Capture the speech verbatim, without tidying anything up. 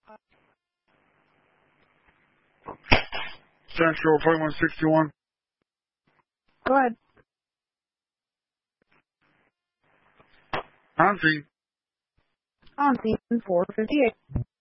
Central twenty-one sixty-one. Go ahead. On scene. On scene four fifty-eight.